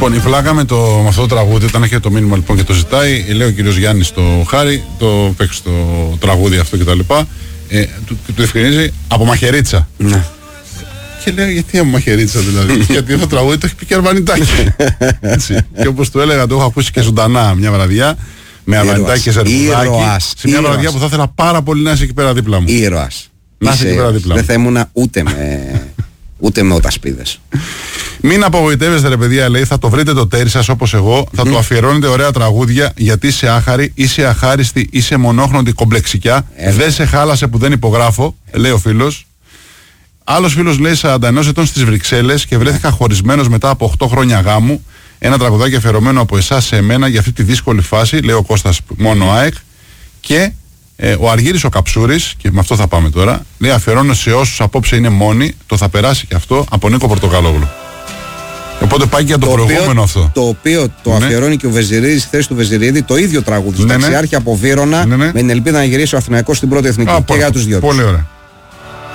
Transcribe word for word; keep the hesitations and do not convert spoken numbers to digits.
Λοιπόν, η πλάκα με, το, με αυτό το τραγούδι, όταν έχει το μήνυμα λοιπόν και το ζητάει, λέει ο κύριος Γιάννης στο Χάρη, το παίξει το τραγούδι αυτό κτλ. Ε, του, του ευκρινίζει από μαχαιρίτσα. Ναι. Και λέει, γιατί από μαχαιρίτσα δηλαδή? Γιατί αυτό το τραγούδι το έχει πει και αρβανιτάκι. Και όπως του έλεγα, το έχω ακούσει και ζωντανά μια βραδιά. Με αρβανιτάκι και ζερβουδάκι. Σε μια βραδιά που θα ήθελα πάρα πολύ να είσαι εκεί πέρα δίπλα μου. Ήρωας. Να είσαι εκεί πέρα δίπλα μου. Δεν θα ήμουν ούτε με, ούτε με οτασπίδες. Μην απογοητεύεστε, ρε παιδιά, λέει, θα το βρείτε το τέρι σας όπως εγώ. Θα mm. του αφιερώνετε ωραία τραγούδια γιατί είσαι άχαρη, είσαι αχάριστη, είσαι μονόχρονη κομπλεξικιά. Ε, δεν σε χάλασε που δεν υπογράφω, ε. λέει ο φίλος. Άλλος φίλος λέει σαράντα ενός ετών στις Βρυξέλλες και βρέθηκα yeah. χωρισμένος μετά από οκτώ χρόνια γάμου. Ένα τραγουδάκι αφιερωμένο από εσάς σε εμένα για αυτή τη δύσκολη φάση, λέει ο Κώστας μόνο ΑΕΚ. Και ε, ο Αργύρης ο Καψούρης, και με αυτό θα πάμε τώρα, λέει αφιερώνω σε όσους απόψε είναι μόνοι, το θα περάσει και αυτό από Νίκο Πορτοκαλόγλου. Οπότε πάει και για το, το προηγούμενο οποίο, αυτό. Το οποίο το ναι. αφιερώνει και ο Βεζιρίδης στη θέση του Βεζιρίδη, το ίδιο τραγούδι. Ναι, Ταξιάρχη ναι. από Βύρωνα, ναι, ναι. με την ελπίδα να γυρίσει ο Αθηναϊκός στην πρώτη εθνική. Α, και για τους δυο. Πολύ ωραία.